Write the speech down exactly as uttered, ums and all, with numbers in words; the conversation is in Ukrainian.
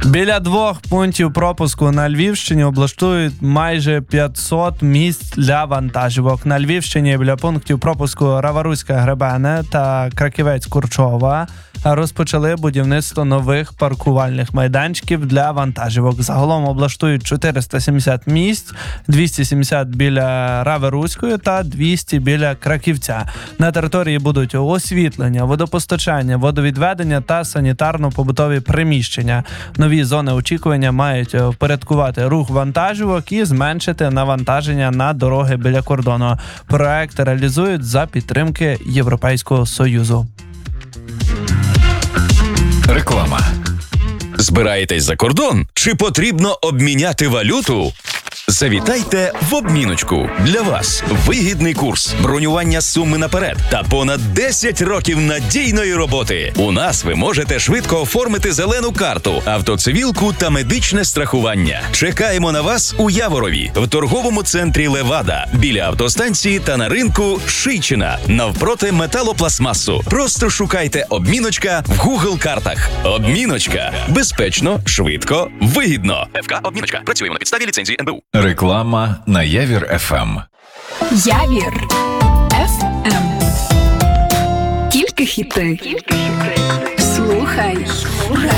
Біля двох пунктів пропуску на Львівщині облаштують майже п'ятсот місць для вантажівок. На Львівщині біля пунктів пропуску Раваруська-Гребене та Краківець-Курчова розпочали будівництво нових паркувальних майданчиків для вантажівок. Загалом облаштують чотириста сімдесят місць, двісті сімдесят біля Рави-Руської та двісті біля Краківця. На території будуть освітлення, водопостачання, водовідведення та санітарно-побутові приміщення. Нові зони очікування мають впорядкувати рух вантажівок і зменшити навантаження на дороги біля кордону. Проект реалізують за підтримки Європейського Союзу. Реклама. Збираєтесь за кордон? Чи потрібно обміняти валюту? Завітайте в обміночку. Для вас вигідний курс, бронювання суми наперед та понад десять років надійної роботи. У нас ви можете швидко оформити зелену карту, автоцивілку та медичне страхування. Чекаємо на вас у Яворові, в торговому центрі «Левада», біля автостанції та на ринку Шийчина, навпроти металопластмасу. Просто шукайте «Обміночка» в Google-картах. Обміночка. Безпечно, швидко, вигідно. ФК «Обміночка». Працюємо на підставі ліцензії ен бе у. Реклама на Явір еф ем. Явір еф ем. Тільки хіти. Слухай. Слухай.